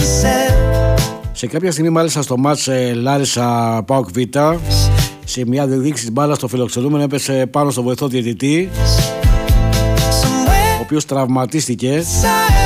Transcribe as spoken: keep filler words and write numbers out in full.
Σε κάποια στιγμή μάλιστα στο μάτς ε, Λάρισα ΠΑΟΚ Β, σε μια διεκδίκηση της μπάλας στο φιλοξενούμενο έπεσε πάνω στο βοηθό διαιτητή, ο οποίος τραυματίστηκε